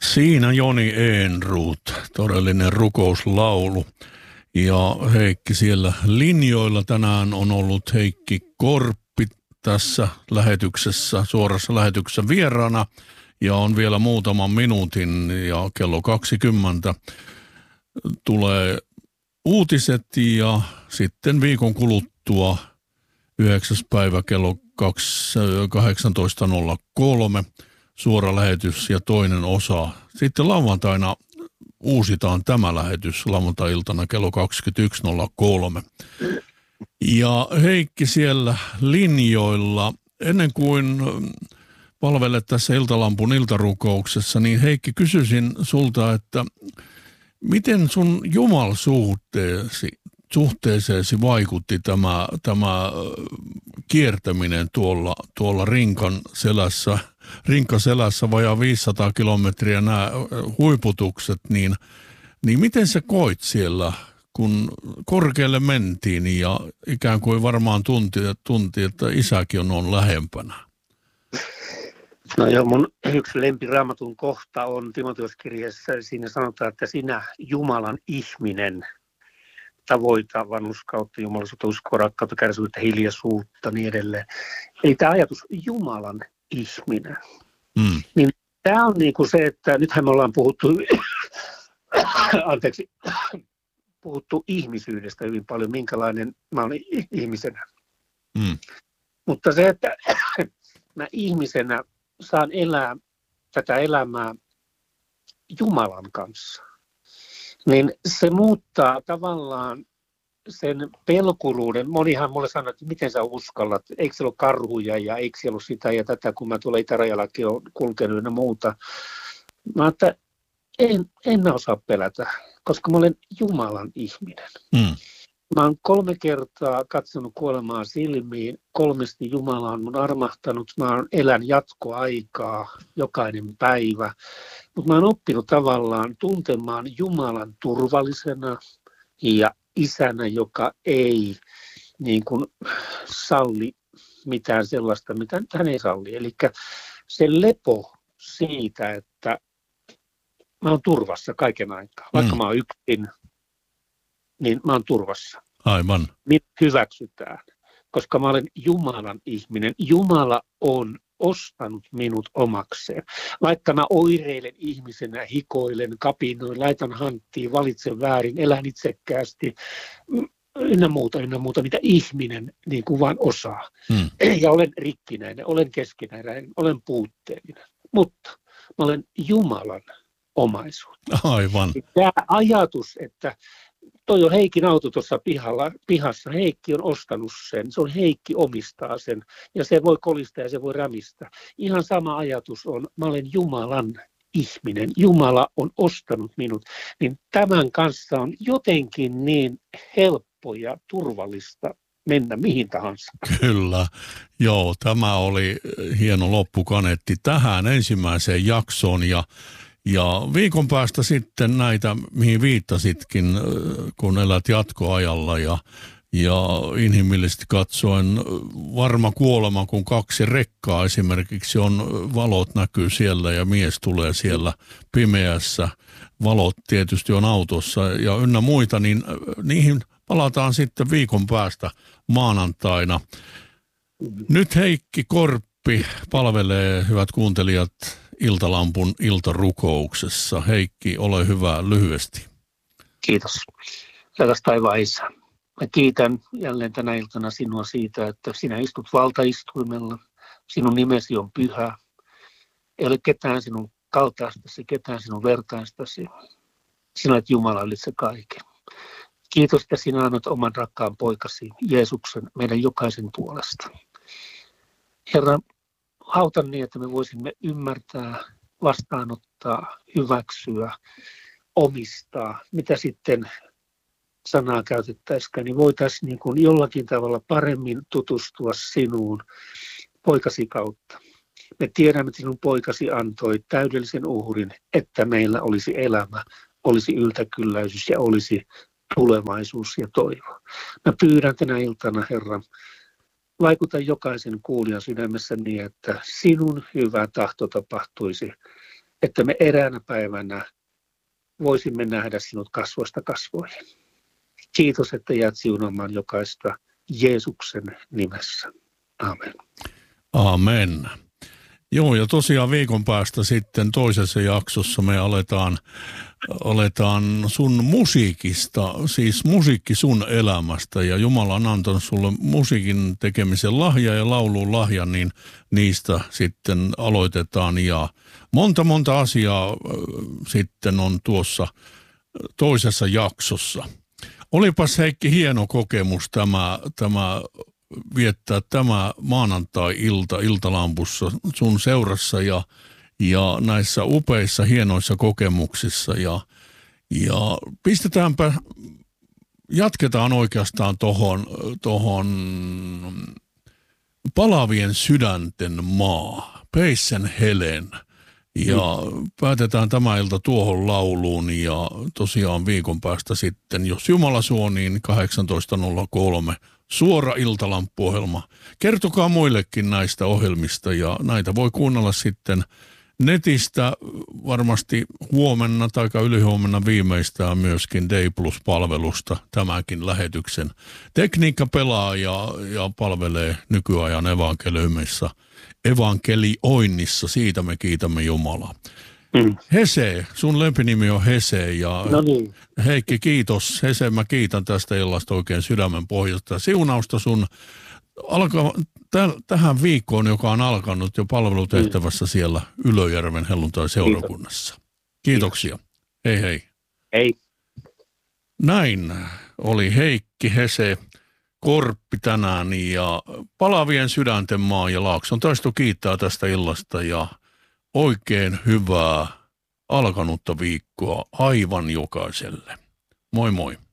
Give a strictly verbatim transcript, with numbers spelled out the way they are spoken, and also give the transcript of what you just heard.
Siinä Joni Ehnroth, todellinen rukouslaulu. Ja Heikki siellä linjoilla tänään on ollut Heikki Korppi tässä lähetyksessä, suorassa lähetyksessä vieraana. Ja on vielä muutaman minuutin ja kello kaksikymmentä tulee uutiset ja sitten viikon kuluttua yhdeksäs päivä kello kahdeksantoista nolla kolme suora lähetys ja toinen osa. Sitten lauantaina uusitaan tämä lähetys lauantai-iltana kello kaksikymmentäyksi nolla kolme. Ja Heikki siellä linjoilla, ennen kuin palvelet tässä Iltalampun iltarukouksessa, niin Heikki, kysyisin sulta, että miten sun jumalsuhteesi, suhteeseesi vaikutti tämä, tämä kiertäminen tuolla, tuolla rinkan selässä, rinkaselässä vajaa viisisataa kilometriä nämä huiputukset, niin, niin miten sä koit siellä, kun korkealle mentiin ja ikään kuin varmaan tunti, tunti että isäkin on, on lähempänä? No joo, mun yksi lempiraamatun kohta on Timoteoskirjassa, siinä sanotaan, että sinä Jumalan ihminen tavoita vanhurskautta, jumalisuutta, uskoa, rakkautta, kärsivyyttä, hiljaisuutta, niin edelleen. Eli tämä ajatus Jumalan ihminen. Mm. Niin tämä on niin kuin se, että nythän me ollaan puhuttu, anteeksi, puhuttu ihmisyydestä hyvin paljon, minkälainen mä olen ihmisenä. Mm. Mutta se, että mä ihmisenä saan elää tätä elämää Jumalan kanssa, niin se muuttaa tavallaan sen pelkuruuden. Monihan mulle sanoo, että miten sä uskallat, eikö siellä ole karhuja ja eikö siellä ole sitä ja tätä, kun mä tuolla itärajallakin olen kulkenut ja muuta. Mä että en, en mä osaa pelätä, koska mä olen Jumalan ihminen. Mm. Mä oon kolme kertaa katsonut kuolemaa silmiin, kolmesti Jumala on mun armahtanut, mä oon elän jatkoaikaa jokainen päivä, mutta mä oon oppinut tavallaan tuntemaan Jumalan turvallisena ja isänä, joka ei niin kuin salli mitään sellaista, mitä hän ei salli. Eli se lepo siitä, että mä oon turvassa kaiken aikaa, vaikka mm. mä oon yksin, niin mä oon turvassa. Aivan. Minut hyväksytään, koska mä olen Jumalan ihminen. Jumala on ostanut minut omakseen. Vaikka mä oireilen ihmisenä, hikoilen, kapinoin, laitan hanttiin, valitsen väärin, elän itsekkäästi, ynnä muuta, ynnä muuta, mitä ihminen niin kuin vaan osaa. Hmm. Ja olen rikkinäinen, olen keskinäinen, olen puutteellinen. Mutta mä olen Jumalan omaisuutta. Aivan. Tämä ajatus, että toi on Heikin auto tuossa pihalla, pihassa. Heikki on ostanut sen. Se on Heikki omistaa sen. Ja se voi kolistaa ja se voi rämistä. Ihan sama ajatus on, mä olen Jumalan ihminen. Jumala on ostanut minut. Niin tämän kanssa on jotenkin niin helppo ja turvallista mennä mihin tahansa. Kyllä. Joo, tämä oli hieno loppukaneetti tähän ensimmäiseen jaksoon ja Ja viikon päästä sitten näitä, mihin viittasitkin, kun elät jatkoajalla ja, ja inhimillisesti katsoen varma kuolema, kun kaksi rekkaa esimerkiksi on, valot näkyy siellä ja mies tulee siellä pimeässä, valot tietysti on autossa ja ynnä muita, niin niihin palataan sitten viikon päästä maanantaina. Nyt Heikki Korppi palvelee, hyvät kuuntelijat, Iltalampun iltarukouksessa. Heikki, ole hyvä lyhyesti. Kiitos. Rakas taivaan Isä. Mä kiitän jälleen tänä iltana sinua siitä, että sinä istut valtaistuimella. Sinun nimesi on pyhä. Ei ole ketään sinun kaltaistasi, ketään sinun vertaistasi. Sinä olet Jumala ylitse kaiken. Kiitos, että sinä annat oman rakkaan poikasi Jeesuksen meidän jokaisen puolesta. Herra, autan niin, että me voisimme ymmärtää, vastaanottaa, hyväksyä, omistaa, mitä sitten sanaa käytettäisikään, niin voitaisiin niin kuin jollakin tavalla paremmin tutustua sinuun poikasi kautta. Me tiedämme, että sinun poikasi antoi täydellisen uhrin, että meillä olisi elämä, olisi yltäkylläisyys ja olisi tulevaisuus ja toivo. Mä pyydän tänä iltana, Herra, vaikuta jokaisen kuulijan sydämessä niin, että sinun hyvä tahto tapahtuisi että me eräänä päivänä voisimme nähdä sinut kasvoista kasvoihin. Kiitos, että jäät siunaamaan jokaista Jeesuksen nimessä. Amen. Amen. Joo, ja tosiaan viikon päästä sitten toisessa jaksossa me aletaan, aletaan sun musiikista, siis musiikki sun elämästä, ja Jumala on antanut sulle musiikin tekemisen lahja ja laulun lahja, niin niistä sitten aloitetaan, ja monta monta asiaa sitten on tuossa toisessa jaksossa. Olipas Heikki hieno kokemus tämä, tämä viettää tämä maanantai-ilta iltalampussa sun seurassa ja, ja näissä upeissa hienoissa kokemuksissa. Ja, ja pistetäänpä, jatketaan oikeastaan tohon, tohon Palavien sydänten maa, Peisen Helen. Ja päätetään tämä ilta tuohon lauluun ja tosiaan viikon päästä sitten, jos Jumala suo, niin kahdeksantoista nolla kolme suora iltalampuohjelma. Kertokaa muillekin näistä ohjelmista ja näitä voi kuunnella sitten netistä varmasti huomenna tai ylihuomenna viimeistään myöskin Day Plus-palvelusta tämänkin lähetyksen. Tekniikka pelaa ja, ja palvelee nykyajan evankeliumissa. Evankelioinnissa, siitä me kiitämme Jumalaa. Mm. Hese, sun lempinimi on Hese ja no niin. Heikki, kiitos. Hese, mä kiitän tästä illasta oikein sydämen pohjasta. Siunausta sun alka, täh, tähän viikkoon, joka on alkanut jo palvelutehtävässä mm. siellä Ylöjärven helluntai-seurakunnassa. Kiitoksia. Kiitos. Hei hei. Hei. Näin oli Heikki Hese Korppi tänään ja Palavien sydänten maa ja Laakson taisto kiittää tästä illasta ja oikein hyvää alkanutta viikkoa aivan jokaiselle. Moi moi.